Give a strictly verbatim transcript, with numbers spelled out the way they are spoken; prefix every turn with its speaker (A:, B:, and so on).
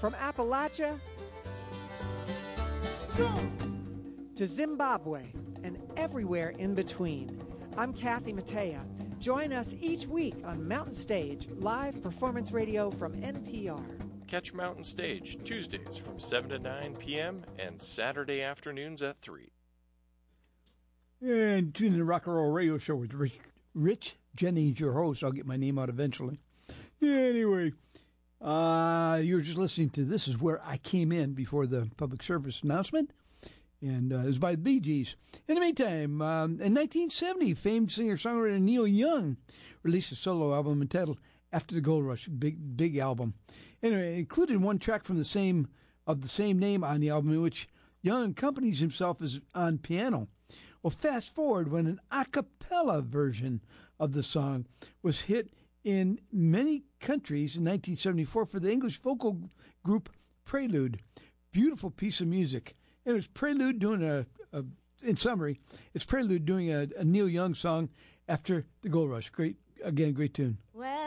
A: From Appalachia to Zimbabwe and everywhere in between, I'm Kathy Mattea. Join us each week on Mountain Stage, live performance radio from N P R.
B: Catch Mountain Stage Tuesdays from seven to nine p.m. and Saturday afternoons at three.
C: And tune in the Rock and Roll Radio Show with Rich, Rich Jennings, your host. I'll get my name out eventually. Anyway, uh, you were just listening to This Is Where I Came In before the public service announcement. And uh, it was by the Bee Gees. In the meantime, um, in nineteen seventy, famed singer-songwriter Neil Young released a solo album entitled After the Gold Rush, big big album. Anyway, it included one track from the same of the same name on the album, in which Young accompanies himself as on piano. Well, fast forward when an a cappella version of the song was hit in many countries in nineteen seventy-four for the English vocal group Prelude. Beautiful piece of music. And it was Prelude doing a, a in summary, it's Prelude doing a, a Neil Young song, After the Gold Rush. Great, again, great tune.
D: Well,